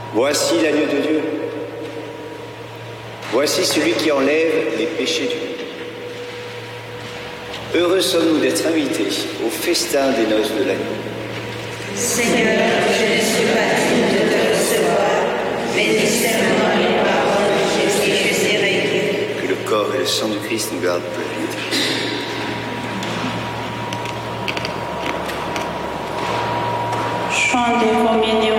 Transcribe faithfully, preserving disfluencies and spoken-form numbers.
Voici l'agneau de Dieu. Voici celui qui enlève les péchés du monde. Heureux sommes-nous d'être invités au festin des noces de l'agneau. Seigneur, je ne suis pas digne de te recevoir, mais dis seulement les paroles et je serai guéri. Que le corps et le sang du Christ nous gardent pour la vie éternelle. Chant de communion.